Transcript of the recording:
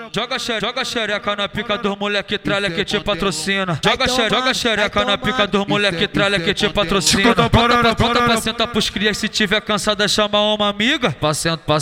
Joga xereca na pica dos moleque tralha que te patrocina. Joga xereca na pica dos moleque tralha que te patrocina. Bota pra sentar pros crias, se tiver cansada chama uma amiga.